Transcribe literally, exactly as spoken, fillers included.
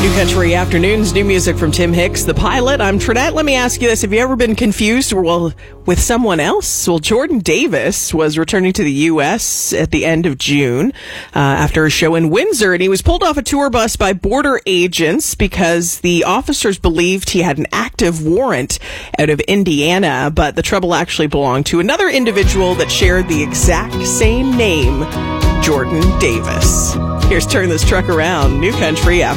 New Country Afternoons, new music from Tim Hicks, The Pilot. I'm Trinette. Let me ask you this. Have you ever been confused well, with someone else? Well, Jordan Davis was returning to the U S at the end of June uh, after a show in Windsor, and he was pulled off a tour bus by border agents because the officers believed he had an active warrant out of Indiana, but the trouble actually belonged to another individual that shared the exact same name, Jordan Davis. Here's Turn This Truck Around, New Country Afternoons.